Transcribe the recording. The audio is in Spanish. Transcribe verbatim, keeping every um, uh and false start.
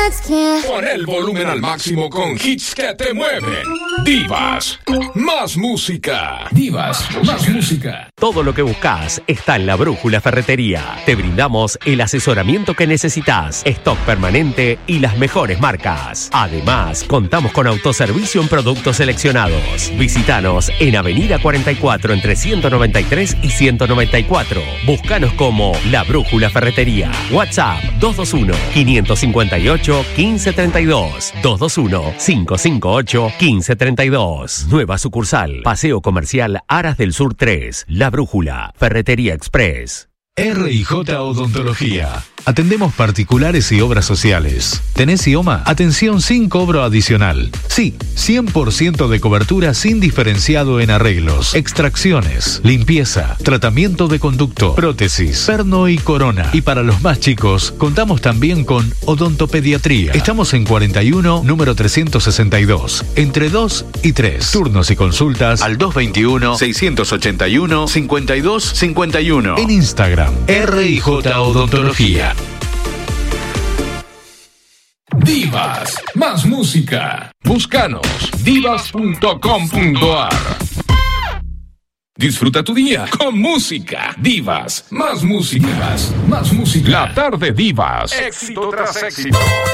Pon el volumen al máximo con hits que te mueven. Divas, más música. Divas, más música. Todo lo que buscas está en La Brújula Ferretería. Te brindamos el asesoramiento que necesitas, stock permanente y las mejores marcas. Además, contamos con autoservicio en productos seleccionados. Visítanos en Avenida cuarenta y cuatro entre ciento noventa y tres y ciento noventa y cuatro. Búscanos como La Brújula Ferretería. WhatsApp dos dos uno, cinco cinco ocho, uno cinco tres dos. dos dos uno, cinco cinco ocho, uno cinco tres dos. Nueva sucursal. Paseo Comercial Aras del Sur tres. La Brújula. Ferretería Express. R I J Odontología. Atendemos particulares y obras sociales. ¿Tenés I O M A? Atención sin cobro adicional. Sí, cien por ciento de cobertura sin diferenciado en arreglos, extracciones, limpieza, tratamiento de conducto, prótesis, perno y corona. Y para los más chicos, contamos también con odontopediatría. Estamos en cuarenta y uno, número trescientos sesenta y dos, entre dos y tres. Turnos y consultas al dos veintiuno, seiscientos ochenta y uno, cincuenta y dos cincuenta y uno. En Instagram, R I J Odontología. Divas, más música. Búscanos, divas punto com punto a r. Disfruta tu día con música. Divas, más música. Divas, más música. La tarde Divas. Éxito tras éxito.